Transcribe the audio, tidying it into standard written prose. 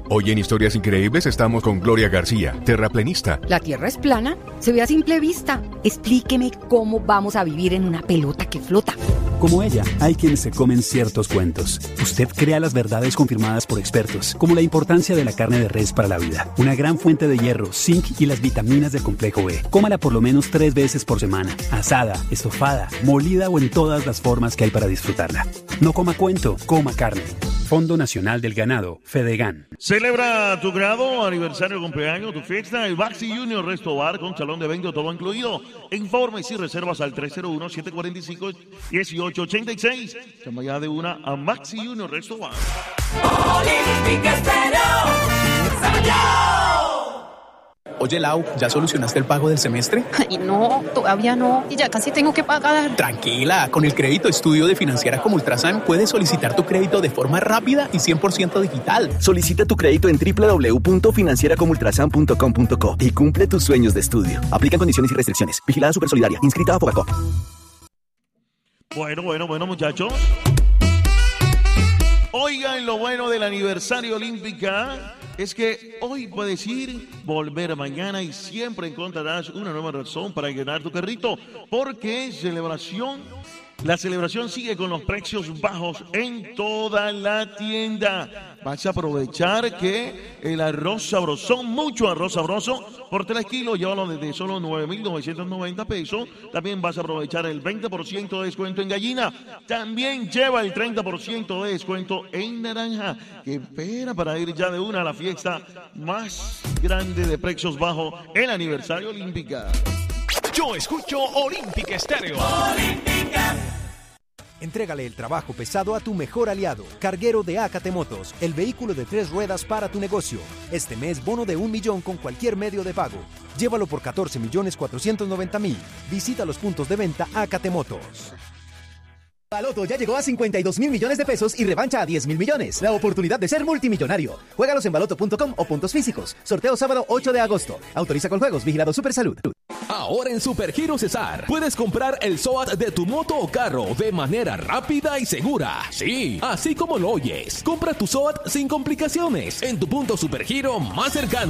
Hoy en Historias Increíbles estamos con Gloria García, terraplenista. ¿La Tierra es plana? Se ve a simple vista. Explíqueme cómo vamos a vivir en una pelota que flota. Como ella, hay quienes se comen ciertos cuentos. Usted crea las verdades confirmadas por expertos, como la importancia de la carne de res para la vida, una gran fuente de hierro, zinc y las vitaminas del complejo B. Cómala por lo menos 3 veces por semana, asada, estofada, molida o en todas las formas que hay para disfrutarla. No coma cuento, coma carne. Fondo Nacional del Ganado, Fedegan. Celebra tu grado, aniversario, cumpleaños, tu fiesta, el Maxi Junior Resto Bar con salón de evento, todo incluido. Informes y reservas al 301-745-1886. Llama ya de una a Maxi Junior Resto Bar. Olímpica Estéreo, ¡salió! Oye, Lau, ¿ya solucionaste el pago del semestre? Ay, no, todavía no. Y ya casi tengo que pagar. Tranquila, con el crédito estudio de Financiera como Ultrasan puedes solicitar tu crédito de forma rápida y 100% digital. Solicita tu crédito en www.financieracomultrasan.com.co y cumple tus sueños de estudio. Aplican condiciones y restricciones. Vigilada Supersolidaria. Inscrita a Fogacop. Bueno, muchachos. Oigan, lo bueno del aniversario olímpica es que hoy puedes ir, volver mañana y siempre encontrarás una nueva razón para llenar tu carrito, porque la celebración sigue con los precios bajos en toda la tienda. Vas a aprovechar que el arroz sabrosón, mucho arroz sabroso, por 3 kilos, llévalo desde solo 9,990 pesos. También vas a aprovechar el 20% de descuento en gallina. También lleva el 30% de descuento en naranja. Que espera para ir ya de una a la fiesta más grande de precios bajos, el aniversario olímpica. Yo escucho Olímpica Estéreo. Olímpica. Entrégale el trabajo pesado a tu mejor aliado, Carguero de Acate Motos, el vehículo de 3 ruedas para tu negocio. Este mes, bono de 1 millón con cualquier medio de pago. Llévalo por 14,490,000. Visita los puntos de venta Acate Motos. Baloto ya llegó a 52,000 millones de pesos y revancha a 10,000 millones. La oportunidad de ser multimillonario. Juégalos en baloto.com o puntos físicos. Sorteo sábado 8 de agosto. Autoriza con juegos. Vigilado Supersalud. Ahora en Supergiro Cesar puedes comprar el SOAT de tu moto o carro de manera rápida y segura. Sí, así como lo oyes. Compra tu SOAT sin complicaciones en tu punto Supergiro más cercano.